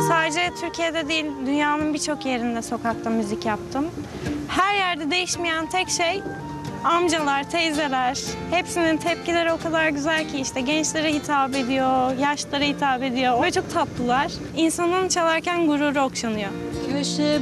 Sadece Türkiye'de değil, dünyanın birçok yerinde sokakta müzik yaptım. Her yerde değişmeyen tek şey amcalar, teyzeler. Hepsinin tepkileri o kadar güzel ki işte gençlere hitap ediyor, yaşlara hitap ediyor. Ve çok tatlılar. İnsanın çalarken gururu okşanıyor. Köşe